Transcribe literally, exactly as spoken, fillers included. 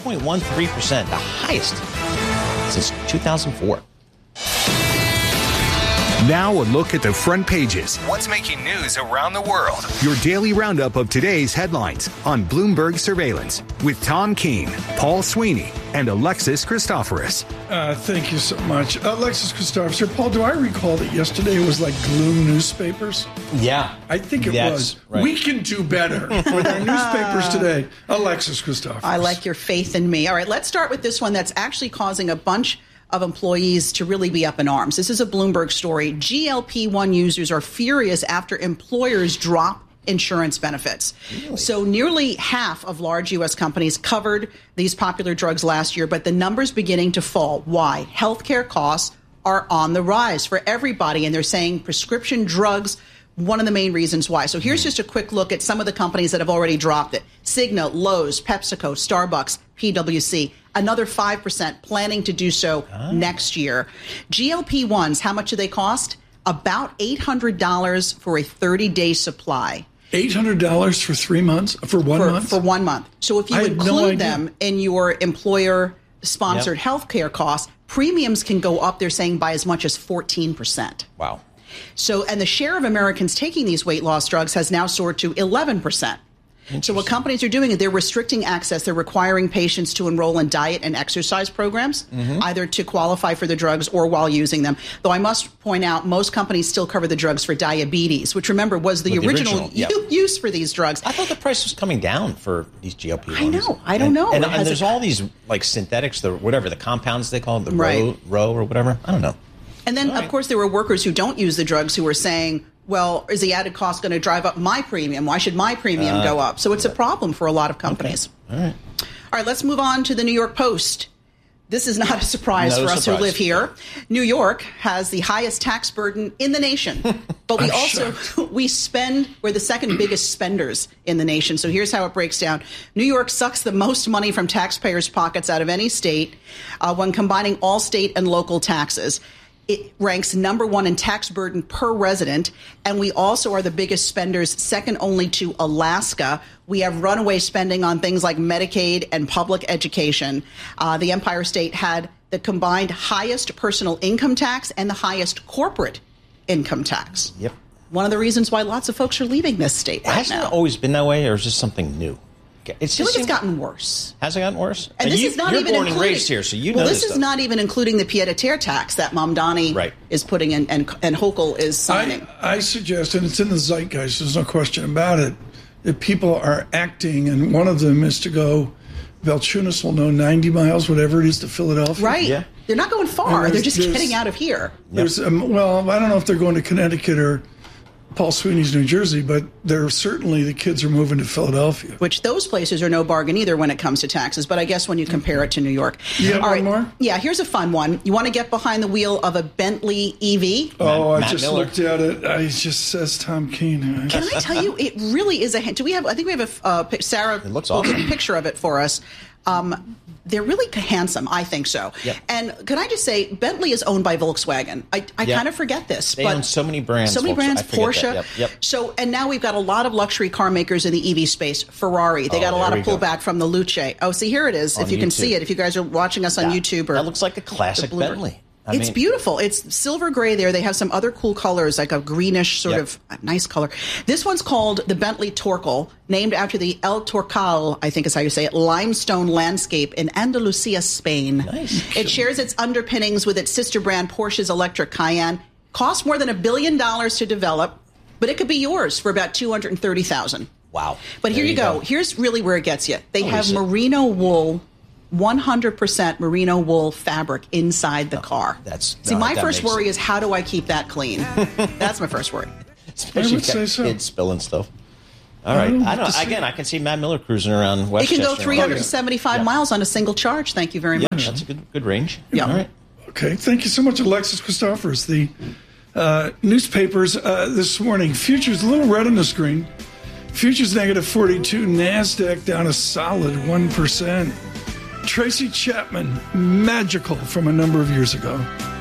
point one three percent, the highest since two thousand four. Now a look at the front pages. What's making news around the world? Your daily roundup of today's headlines on Bloomberg Surveillance with Tom Keene, Paul Sweeney, and Alexis Christoforous. Uh, thank you so much. Alexis Christoforous. Paul, do I recall that yesterday it was like gloom newspapers? Yeah. I think it That's was. right. We can do better with our newspapers today. Alexis Christoforous. I like your faith in me. All right, let's start with this one that's actually causing a bunch of employees to really be up in arms. This is a Bloomberg story. G L P one users are furious after employers drop insurance benefits. Really? So nearly half of large U S companies covered these popular drugs last year, but the number's beginning to fall. Why? Healthcare costs are on the rise for everybody, and they're saying prescription drugs, one of the main reasons why. So here's just a quick look at some of the companies that have already dropped it. Cigna, Lowe's, PepsiCo, Starbucks, P W C. Another five percent planning to do so ah. next year. G L P ones, how much do they cost? About eight hundred dollars for a thirty-day supply. eight hundred dollars for three months? For one for, month? For one month. So if you I include no them in your employer-sponsored yep. health care costs, premiums can go up, they're saying, by as much as fourteen percent. Wow. So, and the share of Americans taking these weight loss drugs has now soared to eleven percent. So what companies are doing is they're restricting access. They're requiring patients to enroll in diet and exercise programs, mm-hmm. either to qualify for the drugs or while using them. Though I must point out, most companies still cover the drugs for diabetes, which, remember, was the, the original, original yep. use for these drugs. I thought the price was coming down for these G L P ones. I know. I don't and, know. And, and there's all these, like, synthetics, the whatever, the compounds they call it, the right. row, row or whatever. I don't know. And then, right. of course, there were workers who don't use the drugs who were saying, well, is the added cost going to drive up my premium? Why should my premium uh, go up? So it's a problem for a lot of companies. Okay. All right. All right, let's move on to the New York Post. This is not a surprise no for us surprise. who live here. New York has the highest tax burden in the nation. But we I'm also, shocked. we spend, we're the second biggest spenders in the nation. So here's how it breaks down. New York sucks the most money from taxpayers' pockets out of any state uh, when combining all state and local taxes. It ranks number one in tax burden per resident, and we also are the biggest spenders, second only to Alaska. We have runaway spending on things like Medicaid and public education. Uh, the Empire State had the combined highest personal income tax and the highest corporate income tax. Yep. One of the reasons why lots of folks are leaving this state right Hasn't now. it always been that way, or is this something new? It's I feel like it's gotten worse. Has it gotten worse? And this you, is not you're even born including, and raised here, so you well, know this this is stuff. not even including the pied-à-terre tax that Mamdani right. is putting in and, and Hochul is signing. I, I suggest, and it's in the zeitgeist, there's no question about it, that people are acting, and one of them is to go, Velchunas will know, ninety miles, whatever it is, to Philadelphia. Right. Yeah. They're not going far. They're just getting out of here. There's um, well, I don't know if they're going to Connecticut or Paul Sweeney's New Jersey, but they're certainly, the kids are moving to Philadelphia. Which those places are no bargain either when it comes to taxes, but I guess when you compare it to New York. You have All one right. more? Yeah, here's a fun one. You want to get behind the wheel of a Bentley E V? Oh, Matt, I just Matt Miller. looked at it. I, it just says Tom Keene. Can I tell you, it really is a, do we have, I think we have a, uh, Sarah, it looks pulled awesome. a picture of it for us. Um, they're really handsome, I think so. Yep. And can I just say, Bentley is owned by Volkswagen. I, I Yep. kind of forget this. They but own so many brands. So many Volkswagen. brands, I forget Porsche. that. Yep. Yep. So, and now we've got a lot of luxury car makers in the E V space. Ferrari, they Oh, got a lot there of we go. pullback from the Luce. Oh, see, here it is, On if you can YouTube. see it, if you guys are watching us on That- YouTube. Or that looks like a classic the Bloomberg. Bentley. I It's mean, beautiful. It's silver gray there. They have some other cool colors, like a greenish sort Yep. of nice color. This one's called the Bentley Torcal, named after the El Torcal, I think is how you say it, limestone landscape in Andalusia, Spain. Nice. It shares its underpinnings with its sister brand, Porsche's electric Cayenne. Costs more than a billion dollars to develop, but it could be yours for about two hundred thirty thousand dollars. Wow. But here There you go. go. Here's really where it gets you. They Oh, have is it? merino wool, one hundred percent merino wool fabric inside the car. that's- See, no, my that first makes worry it- is how do I keep that clean? That's my first worry. Especially I would if you got say so. kids spilling stuff. All right. don't I have don't. to see- Again, I can see Matt Miller cruising around It Westchester. can go three hundred seventy-five Yeah. miles on a single charge. Thank you very Yeah, much. that's a good good range. Yeah. All right. Okay, thank you so much, Alexis Christoforous. The uh, newspapers uh, this morning, futures a little red on the screen. Futures negative forty-two, NASDAQ down a solid one percent. Tracy Chapman, magical from a number of years ago.